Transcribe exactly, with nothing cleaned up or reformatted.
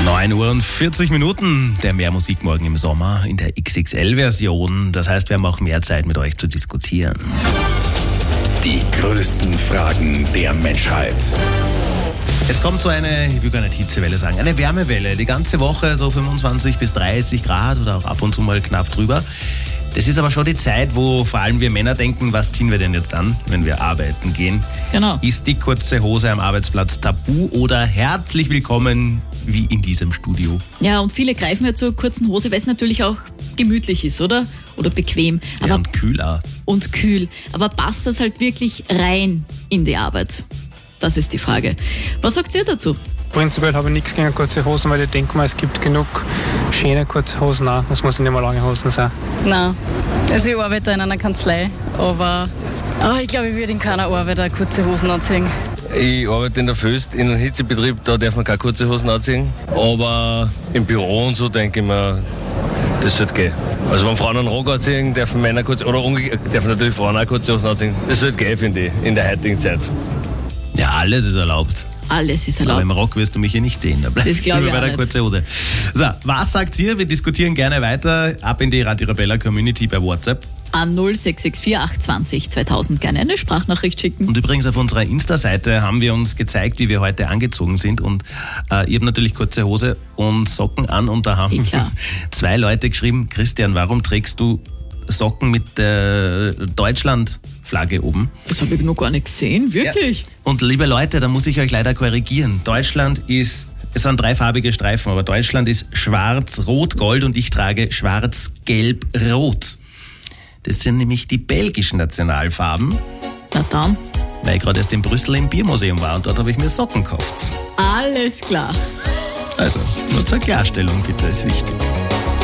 neun Uhr und vierzig Minuten, der Mehr Musik morgen im Sommer in der X X L-Version. Das heißt, wir haben auch mehr Zeit mit euch zu diskutieren. Die größten Fragen der Menschheit. Es kommt so eine, ich will gar nicht Hitzewelle sagen, eine Wärmewelle. Die ganze Woche so fünfundzwanzig bis dreißig Grad oder auch ab und zu mal knapp drüber. Das ist aber schon die Zeit, wo vor allem wir Männer denken, was ziehen wir denn jetzt an, wenn wir arbeiten gehen? Genau. Ist die kurze Hose am Arbeitsplatz tabu oder herzlich willkommen wie in diesem Studio? Ja, und viele greifen ja zur kurzen Hose, weil es natürlich auch gemütlich ist, oder? Oder bequem. Ja, aber und kühl auch. Und kühl. Aber passt das halt wirklich rein in die Arbeit? Das ist die Frage. Was sagt ihr dazu? Prinzipiell habe ich nichts gegen kurze Hosen, weil ich denke mal, es gibt genug schöne kurze Hosen auch. Es muss nicht immer lange Hosen sein. Nein, also ich arbeite in einer Kanzlei, aber oh, ich glaube, ich würde in keiner Arbeit kurze Hosen anziehen. Ich arbeite in der Föst, in einem Hitzebetrieb, da darf man keine kurze Hosen anziehen. Aber im Büro und so denke ich mir, das wird gehen. Also wenn Frauen einen Rock anziehen, dürfen Männer kurze, oder umgekehrt, dürfen natürlich Frauen auch kurze Hosen anziehen. Das wird gehen, finde ich, in der heutigen Zeit. Ja, alles ist erlaubt. Alles ist erlaubt. Aber im Rock wirst du mich hier nicht sehen. Da bleib Das ich glaub lieber ich bei auch der nicht. kurzen Hose. So, was sagt ihr? Wir diskutieren gerne weiter. Ab in die Radio Arabella Community bei WhatsApp. An null sechs sechs vier acht zwei null zweitausend gerne eine Sprachnachricht schicken. Und übrigens auf unserer Insta-Seite haben wir uns gezeigt, wie wir heute angezogen sind. Und äh, ich habe natürlich kurze Hose und Socken an. Und da haben Eh klar. zwei Leute geschrieben, Christian, warum trägst du Socken mit der Deutschland-Flagge oben? Das habe ich noch gar nicht gesehen, wirklich. Ja. Und liebe Leute, da muss ich euch leider korrigieren. Deutschland ist, es sind dreifarbige Streifen, aber Deutschland ist schwarz, rot, gold und ich trage schwarz, gelb, rot. Das sind nämlich die belgischen Nationalfarben, Na dann, weil ich gerade erst in Brüssel im Biermuseum war und dort habe ich mir Socken gekauft. alles klar. Also, nur zur Klarstellung bitte, ist wichtig.